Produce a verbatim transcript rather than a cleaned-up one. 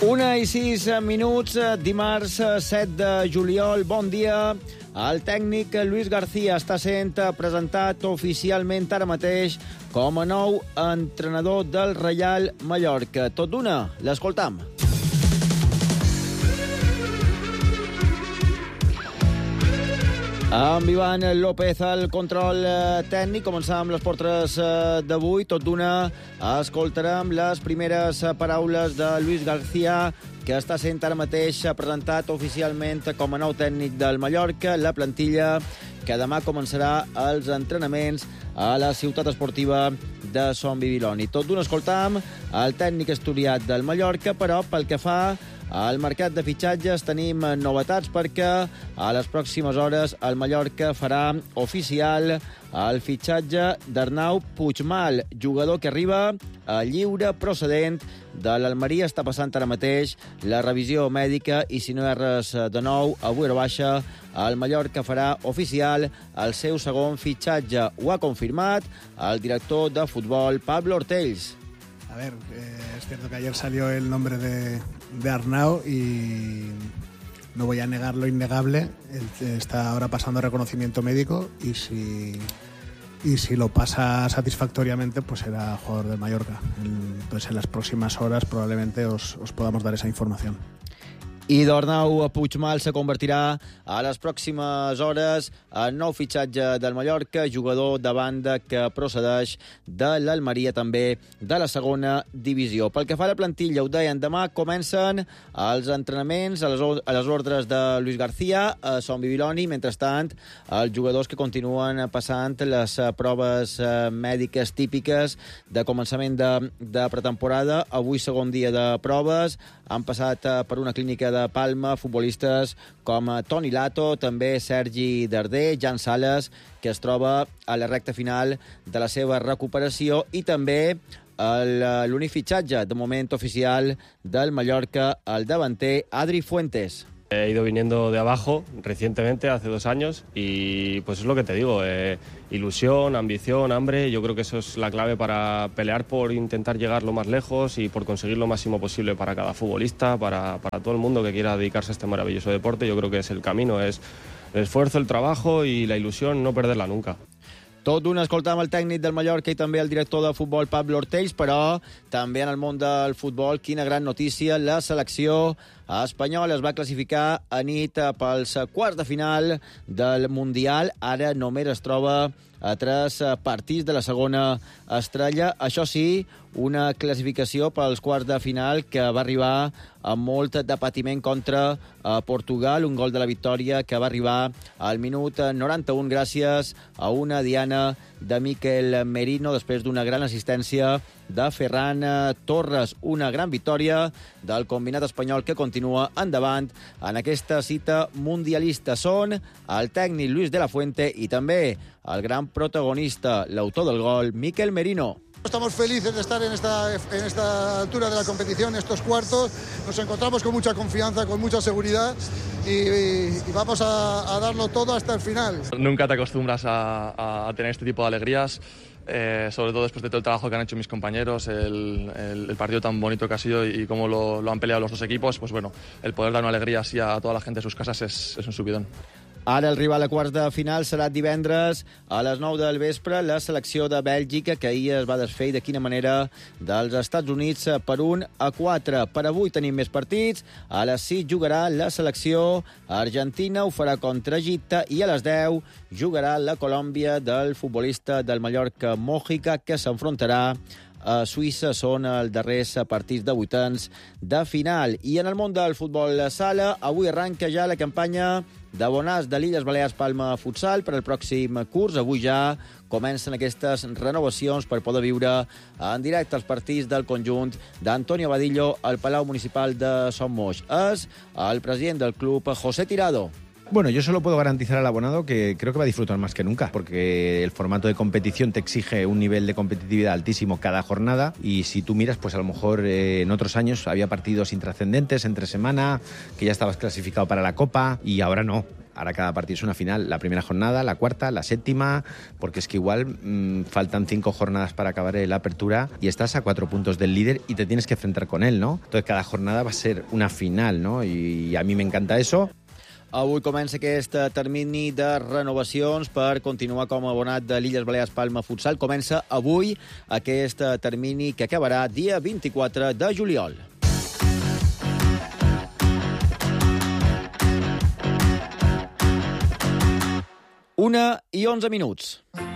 Una i sis minuts, dimarts set de juliol. Bon dia. El tècnic Luis García està sent presentat oficialment ara mateix com a nou entrenador del Reial Mallorca. Tot d'una, l'escoltam. Amb Ivan López al control tècnic. Començam amb les portres d'avui. Tot d'una escoltarem les primeres paraules de Luis García, que està sent ara mateix presentat oficialment com a nou tècnic del Mallorca. La plantilla que demà començarà els entrenaments a la ciutat esportiva de Son Bibiloni. Tot d'una escoltam el tècnic estudiat del Mallorca, però pel que fa al mercat de fitxatges tenim novetats, perquè a les pròximes hores el Mallorca farà oficial el fitxatge d'Arnau Puigmal, jugador que arriba a lliure procedent de l'Almeria. Està passant ara mateix la revisió mèdica i, si no hi ha res de nou, avui a baixa, el Mallorca farà oficial el seu segon fitxatge. Ho ha confirmat el director de futbol, Pablo Ortells. A ver, eh, es cierto que ayer salió el nombre de, de Arnau y no voy a negar lo innegable. Él está ahora pasando reconocimiento médico y si, y si lo pasa satisfactoriamente, pues será jugador del Mallorca. Entonces en las próximas horas probablemente os, os podamos dar esa información. I d'Arnau Puigmal se convertirà a les pròximes hores en nou fitxatge del Mallorca, jugador de banda que procedeix de l'Almeria, també de la segona divisió. Pel que fa a la plantilla, ho deien, demà comencen els entrenaments a les, a les ordres de Luis García a Son Bibiloni. Mentrestant, els jugadors que continuen passant les proves mèdiques típiques de començament de, de pretemporada. Avui, segon dia de proves, han passat per una clínica de Palma futbolistes com Toni Lato, també Sergi Darder, Jan Sales, que es troba a la recta final de la seva recuperació, i també l'únic fitxatge de moment oficial del Mallorca, el davanter Adri Fuentes. He ido viniendo de abajo recientemente, hace dos años, y pues es lo que te digo, eh, ilusión, ambición, hambre. Yo creo que eso es la clave para pelear por intentar llegar lo más lejos y por conseguir lo máximo posible para cada futbolista, para, para todo el mundo que quiera dedicarse a este maravilloso deporte. Yo creo que es el camino, es el esfuerzo, el trabajo y la ilusión, no perderla nunca. Tot d'una escoltam el tècnic del Mallorca i també el director de futbol, Pablo Ortells, però també en el món del futbol, quina gran notícia, la selecció espanyola es va classificar a nit pels quarts de final del Mundial. Ara només es troba a tres partits de la segona estrella. Això sí, una classificació pels quarts de final que va arribar amb molt de patiment contra Portugal, un gol de la victòria que va arribar al minut noranta-un gràcies a una diana de Mikel Merino després d'una gran assistència de Ferran Torres. Una gran victòria del combinat espanyol que continua endavant en aquesta cita mundialista. Són el tècnic Luis de la Fuente i també el gran protagonista, l'autor del gol, Mikel Merino. Estamos felices de estar en esta, en esta altura de la competición, estos cuartos. Nos encontramos con mucha confianza, con mucha seguridad y, y, y vamos a, a darlo todo hasta el final. Nunca te acostumbras a, a tener este tipo de alegrías, eh, sobre todo después de todo el trabajo que han hecho mis compañeros, el, el, el partido tan bonito que ha sido y cómo lo, lo han peleado los dos equipos. Pues bueno, el poder dar una alegría así a toda la gente de sus casas es, es un subidón. Ara el rival a quarts de final serà divendres a les nou del vespre, la selecció de Bèlgica, que ahir es va desfer de quina manera dels Estats Units per un a quatre. Per avui tenim més partits. A les sis jugarà la selecció argentina, ho farà contra Egipte, i a les deu jugarà la Colòmbia del futbolista del Mallorca, Mojica, que s'enfrontarà a Suïssa. Són els darrers partits de vuitens de final. I en el món del futbol sala, avui arranca ja la campanya de Bonàs de l'Illes Balears Palma Futsal per al pròxim curs. Avui ja comencen aquestes renovacions per poder viure en directe els partits del conjunt d'Antonio Vadillo al Palau Municipal de Son Moix. És el president del club, José Tirado. Bueno, yo solo puedo garantizar al abonado que creo que va a disfrutar más que nunca, porque el formato de competición te exige un nivel de competitividad altísimo cada jornada, y si tú miras, pues a lo mejor eh, en otros años había partidos intrascendentes entre semana, que ya estabas clasificado para la Copa, y ahora no. Ahora cada partido es una final. La primera jornada, la cuarta, la séptima, porque es que igual mmm, faltan cinco jornadas para acabar la apertura y estás a cuatro puntos del líder y te tienes que enfrentar con él, ¿no? Entonces cada jornada va a ser una final, ¿no? Y a mí me encanta eso. Avui comença aquest termini de renovacions per continuar com a abonat de l'Illes Balears Palma Futsal. Comença avui aquest termini que acabarà dia vint-i-quatre de juliol. Una i onze minuts.